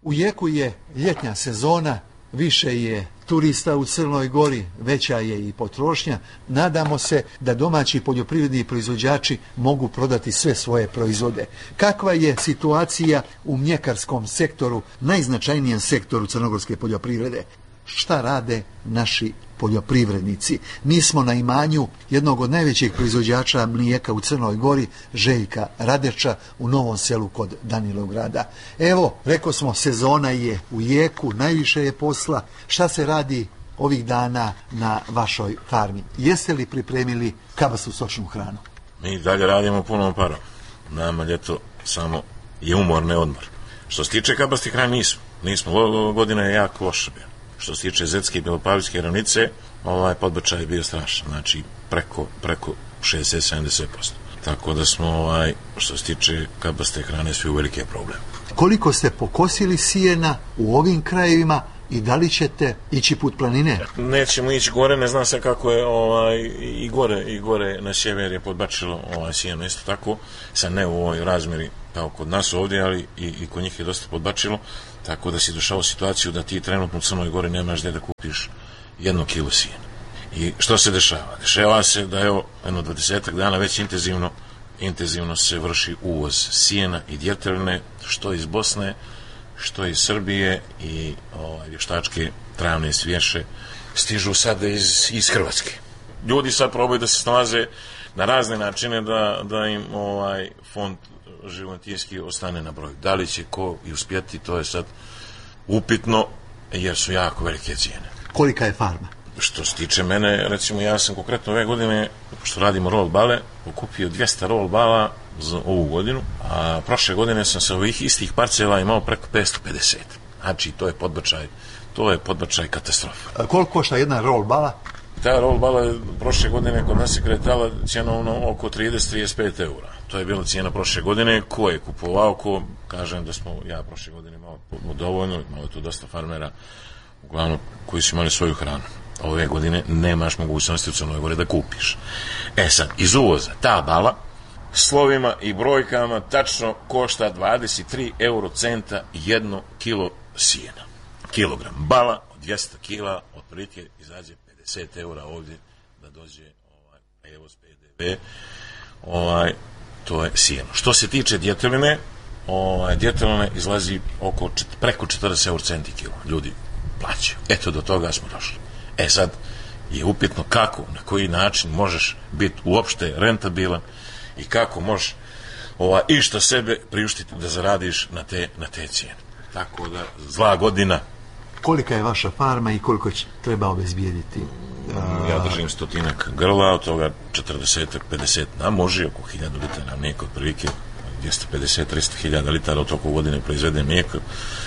U jeku je ljetnja sezona, više je turista u Crnoj Gori, veća je i potrošnja. Nadamo se da domaći poljoprivredni proizvođači mogu prodati sve svoje proizvode. Kakva je situacija u mljekarskom sektoru, najznačajnijem sektoru crnogorske poljoprivrede? Šta rade naši poljoprivrednici? Mi smo na imanju jednog od najvećih proizvođača mlijeka u Crnoj Gori, Željka Radeča, u Novom Selu kod Danilograda. Evo, rekao smo, sezona je u jeku, najviše je posla. Šta se radi ovih dana na vašoj farmi? Jeste li pripremili kabastu stočnu hranu? Mi dalje radimo punom parom. Nama ljeto samo je umor, ne odmor. Što se tiče kabasti hrane, nismo. Ova godina je jako loša bila. Što se tiče Zetske i Belopavljske ravnice, podbačaj je bio strašan, znači preko 60-70%. Tako da smo, što se tiče kabaste hrane, svi u velike probleme. Koliko ste pokosili sijena u ovim krajevima i da li ćete ići put planine? Nećemo ići gore, ne znam se kako je i gore na sjever je podbačilo sijeno isto tako, sad ne u ovoj razmjeri kao kod nas ovdje, ali i kod njih je dosta podbačilo, tako da si došao u situaciju da ti trenutno u Crnoj Gori nemaš gdje da kupiš 1 kilo sijena. I što se dešava? Dešava se da evo, 20 dana već intenzivno se vrši uvoz sijena i djeteline, što iz Bosne, što iz Srbije, i vještačke travne svješe stižu sad iz Hrvatske. Ljudi sad probaju da se snalaze na razne načine da im fond životinjski ostane na broju. Da li će ko i uspjeti, to je sad upitno, jer su jako velike cijene. Kolika je farma? Što se tiče mene, recimo, ja sam konkretno ove godine, što radimo roll bale, okupio 200 roll bala za ovu godinu, a prošle godine sam sa ovih istih parcela imao preko 550. Znači, to je podbačaj katastrofa. Koliko košta jedna roll bala? Ta roll bala je prošle godine kod nas se kretala cijenovno oko 30-35 eura. To je bila cijena prošle godine. Ko je kupovao, kažem da smo, ja prošle godine imao dovoljno, imao tu dosta farmera, uglavnom koji su imali svoju hranu. Ove godine nemaš mogućnosti u Crnoj Gori da kupiš. Sad, iz uvoza, ta bala slovima i brojkama tačno košta 23 eurocenta 1 kilo sijena. Kilogram bala od 200 kila otprilike izađe 50 eura ovdje da dođe prevoz PDV, to je sijeno. Što se tiče djeteline, djeteline izlazi preko 40 eurocenti kilo. Ljudi plaćaju. Eto, do toga smo došli. Sad je upitno kako, na koji način možeš biti uopšte rentabilan i kako možeš išta sebe priuštiti da zaradiš na te cijene. Tako da, zla godina. Kolika je vaša farma i koliko treba obezbijediti? Ja držim 100 grla, od toga 40-50 nam može, oko 1000 litara mlijeka, otprilike 250-300 hiljada litara od toliko godine proizvede mlijeko.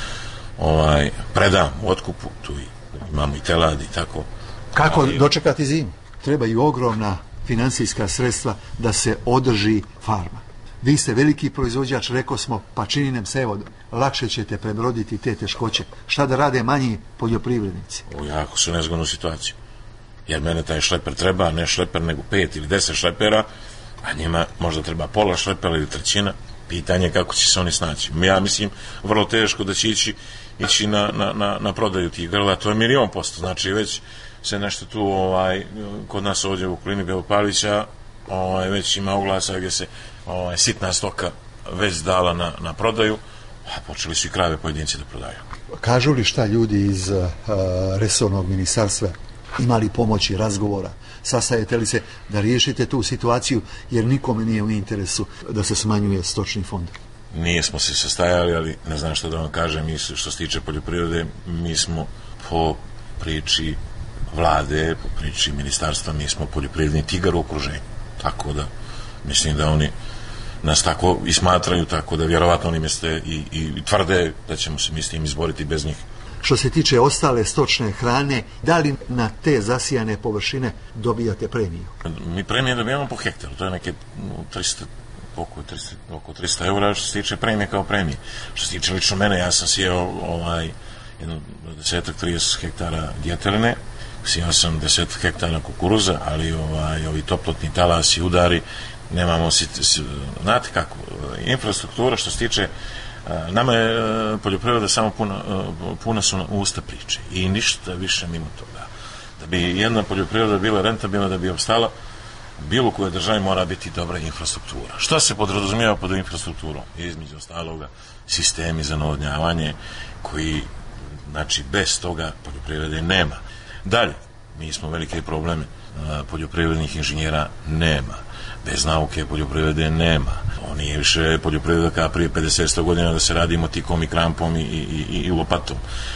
Predam u otkupu, tu imamo i telad i tako. Kako dočekati zimu? Trebaju ogromna financijska sredstva da se održi farma. Vi ste veliki proizvođač, rekao smo, pa čini nam se, evo, lakše ćete prebroditi te teškoće. Šta da rade manji poljoprivrednici? Jako su nezgodnu situaciju. Jer mene taj šleper treba, ne šleper, nego 5 ili 10 šlepera, a njima možda treba pola šlepera ili trećina. Pitanje kako će se oni snaći. Ja mislim, vrlo teško da će ići na prodaju tih grla, to je 1.000.000%. Znači, već se nešto tu kod nas ovdje u okolini Belopavlića već ima oglasa gdje se sitna stoka već dala na prodaju, a počeli su i krave pojedinci da prodaju. Kažu li šta ljudi iz resornog ministarstva, imali pomoći razgovora, sastajete li se da riješite tu situaciju, jer nikome nije u interesu da se smanjuje stočni fond? Nismo se sastajali, ali ne znam što da vam kažem, što se tiče poljoprivrede, mi smo po priči vlade, po priči ministarstva, mi smo poljoprivredni tigar u okruženju. Tako da, mislim da oni nas tako i smatraju, tako da vjerovatno oni misle i tvrde da ćemo se mi s tim izboriti bez njih. Što se tiče ostale stočne hrane, da li na te zasijane površine dobijate premiju? Mi premije dobijamo po hektaru, to je neke oko 300 eura što se tiče premije kao premije. Što se tiče lično mene, ja sam sijao 10-30 hektara djeteline, sijao sam 10 hektara kukuruza, ali ovi toplotni talasi, udari, nemamo, znate kako, infrastruktura što se tiče Nama je poljoprivreda samo puna su usta priče i ništa više mimo toga. Da bi jedna poljoprivreda bila rentabilna, da bi opstala, bilo koje državi mora biti dobra infrastruktura. Šta se podrazumijeva pod infrastrukturom? Između ostaloga sistemi za navodnjavanje koji, znači, bez toga poljoprivrede nema. Dalje, mi smo velike probleme, poljoprivrednih inženjera nema, bez nauke poljoprivrede nema. On nije više poljoprivreda kao prije 50 godina da se radi motikom i krampom i lopatom.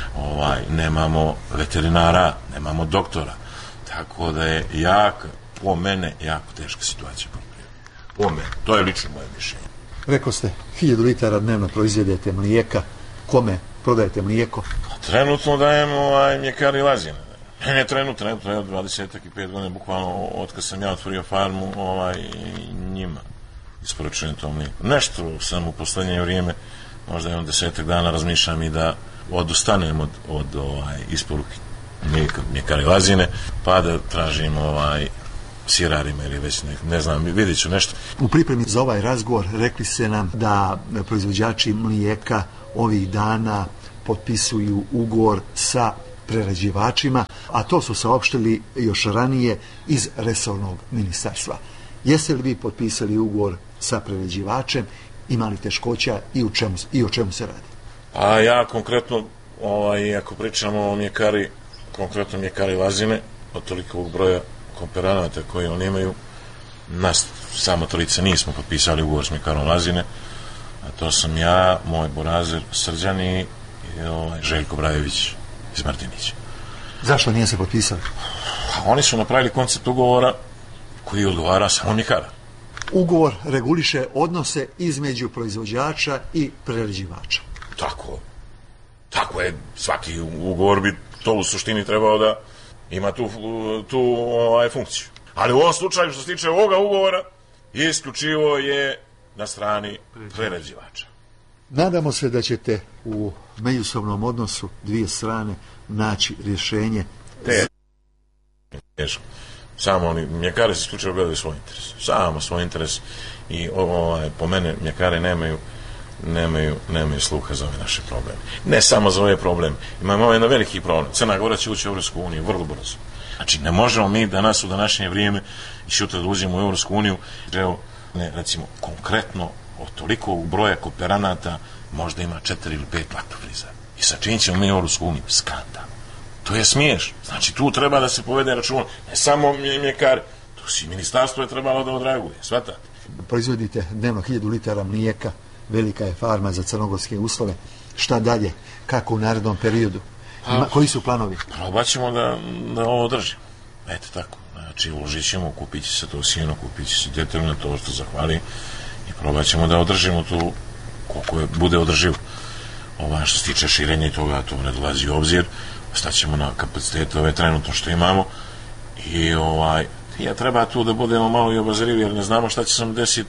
Nemamo veterinara, nemamo doktora, tako da je po mene jako teška situacija poljoprivrede. Po mene, to je lično moje mišljenje. Rekao ste, 1000 litara dnevno proizvedete mlijeka. Kome prodajete mlijeko? Trenutno dajemo mljekari Lazine. Ne trenutno, 25 godina, bukvalno od kad sam ja otvorio farmu, njima isporučujem to mlijeko. Nešto sam u poslednje vrijeme, možda jedno 10 dana razmišljam i da odustanem od isporuke mljekari Lazine, pa da tražim sirarima ili već ne znam, vidjet ću nešto. U pripremi za ovaj razgovor rekli ste nam da proizvođači mlijeka ovih dana potpisuju ugovor sa prerađivačima, a to su saopštili još ranije iz resornog ministarstva. Jeste li vi potpisali ugovor sa prerađivačem, imali teškoća i o čemu se radi? A ja konkretno, ako pričamo o mljekari, konkretno mljekari Lazine, od tolikog broja kooperanata koji oni imaju, nas samo trojica nismo potpisali ugovor s mljekarom Lazine, a to sam ja, moj burazer Srđan i Željko Brajević iz Martinića. Zašto nije se potpisali? Oni su napravili koncept ugovora koji odgovara samo mljekara. Ugovor reguliše odnose između proizvođača i prerađivača. Tako je, svaki ugovor bi to u suštini trebao da ima tu funkciju. Ali u ovom slučaju, što se tiče ovoga ugovora, isključivo je na strani prerađivača. Nadamo se da ćete u međusobnom odnosu dvije strane naći rješenje. Teško. Samo oni, mljekari se isključivo gledaju svoj interes. Samo svoj interes i po mene mljekari nemaju sluha za ove naše probleme. Ne samo za ove probleme. Imamo jedan veliki problem. Crna Gora će ući u Evropsku uniju vrlo brzo. Znači, ne možemo mi danas u današnje vrijeme i sutra da uđemo u Evropsku uniju, recimo, konkretno od toliko broja kooperanata možda ima 4 ili 5 laktofriza. I sa čim ćemo mi u Evropsku uniju? Skandal. To je smiješ. Znači, tu treba da se povede račun, ne samo mljekari, tu si ministarstvo je trebalo da odreaguje. Shvatate? Proizvodite dnevno 1000 litara mlijeka, velika je farma za crnogorske uslove. Šta dalje? Kako u narednom periodu? Koji su planovi? Probat ćemo da ovo držimo. Eto tako. Znači, uložit ćemo, kupit će se to sino, kupit će se detaljno to što zahvali i probat ćemo da održimo tu koliko bude održivo. Što se tiče širenja i toga, to ne dolazi u obzir. Ostaćemo na kapacitete ove trenutno što imamo i treba tu da budemo malo i obazirivi, jer ne znamo šta će se desiti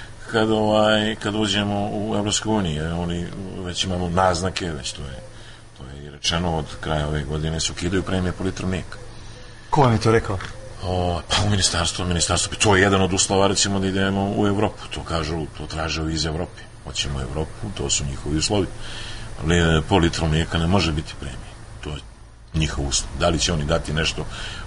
kad uđemo u Evropsku uniju. Oni već imamo naznake, već to je i rečeno, od kraja ove godine se ukidaju premije po litru mlijeka. Ko vam je to rekao? Pa u ministarstvo. To je jedan od uslova, recimo, da idemo u Evropu. To traže iz Evrope. Hoćemo u Evropu, to su njihovi uslovi. Ali po litru mlijeka ne može biti premije. To je njihov uslov. Da li će oni dati nešto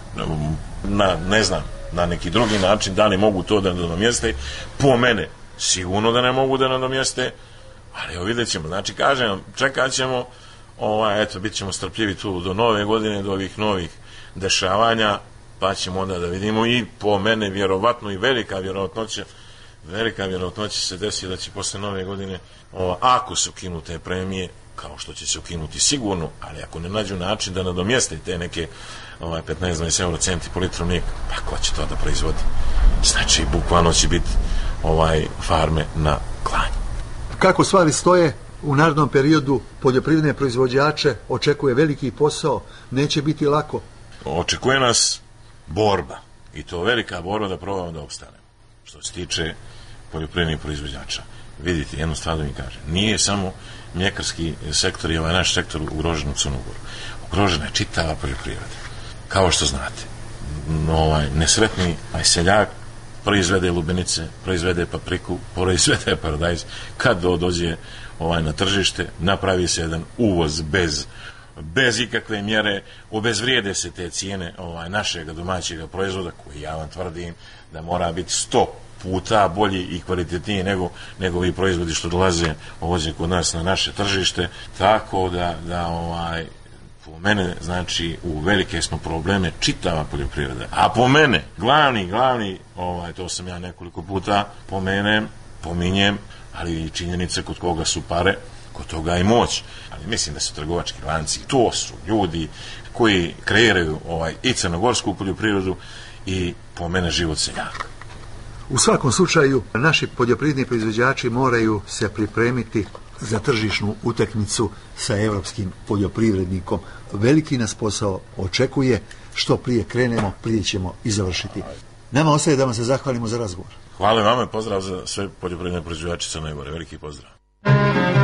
ne znam, na neki drugi način, da li mogu to da nadomjeste? Po mene sigurno da ne mogu da nadomjeste, ali evo vidjet ćemo. Znači, kažem, čekat ćemo, bit ćemo strpljivi tu do nove godine, do ovih novih dešavanja, pa ćemo onda da vidimo. I po mene vjerovatno i velika vjerojatnoća se desi da će posle nove godine, ako se ukinu te premije, kao što će se ukinuti sigurno, ali ako ne nađu način da nadomjeste te neke 15-20 euro centi po litru mlijeka, pa ko će to da proizvodi? Znači, bukvalno će biti farme na klanju. Kako stvari stoje, u narednom periodu poljoprivredne proizvođače očekuje veliki posao, neće biti lako. Očekuje nas borba, i to velika borba da probamo da opstanemo. Što se tiče poljoprivrednih proizvođača, vidite, jednu stvar da mi kažem, nije samo mljekarski sektor i naš sektor ugrožen u Crnu Goru. Ugrožena je čitava poljoprivreda. Kao što znate, nesretni seljak proizvede lubenice, proizvede papriku, proizvede paradajz. Kad dođe na tržište, napravi se jedan uvoz bez ikakve mjere, obezvrijede se te cijene našeg domaćeg proizvoda, koji ja vam tvrdim da mora biti 100 puta bolji i kvalitetniji nego ovi proizvodi što dolaze ovdje kod nas na naše tržište, tako da po mene, znači, u velike smo probleme čitava poljoprivreda. A po mene, glavni, to sam ja nekoliko puta pominjem, ali i činjenice kod koga su pare, kod toga i moć. Ali mislim da su trgovački lanci, to su ljudi koji kreiraju i crnogorsku poljoprivredu i po mene život seljaka. U svakom slučaju, naši poljoprivredni proizvođači moraju se pripremiti za tržišnu utakmicu sa europskim poljoprivrednikom. Veliki nas posao očekuje, što prije krenemo, prije ćemo i završiti. Nama ostaje da vam se zahvalimo za razgovor. Hvala vama i pozdrav za sve poljoprivredne proizvođače Crne Gore. Veliki pozdrav.